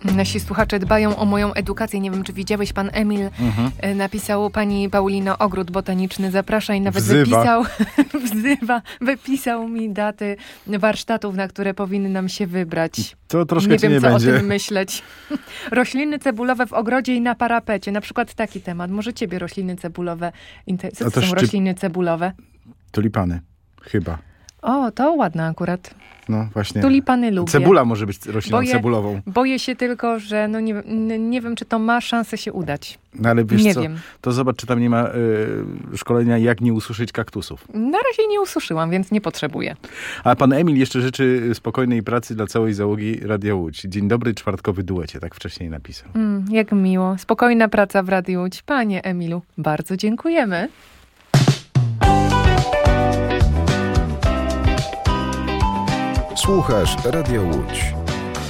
Nasi słuchacze dbają o moją edukację. Nie wiem, czy widziałeś, pan Emil napisał: pani Paulino, ogród botaniczny zaprasza i nawet wypisał mi daty warsztatów, na które powinnam się wybrać. To troszkę nie wiem, co będzie o tym myśleć. Rośliny cebulowe w ogrodzie i na parapecie. Na przykład taki temat. Może ciebie rośliny cebulowe. Co to są rośliny cebulowe? Tulipany. Chyba. O, to ładne akurat. No właśnie. Tulipany lubię. Cebula może być rośliną cebulową. Boję się tylko, że nie wiem, czy to ma szansę się udać. No ale wiesz nie co, wiem. To zobacz, czy tam nie ma szkolenia, jak nie ususzyć kaktusów. Na razie nie ususzyłam, więc nie potrzebuję. A pan Emil jeszcze życzy spokojnej pracy dla całej załogi Radia Łódź. Dzień dobry, czwartkowy duecie, tak wcześniej napisał. Jak miło. Spokojna praca w Radiu Łódź. Panie Emilu, bardzo dziękujemy. Słuchasz Radio Łódź.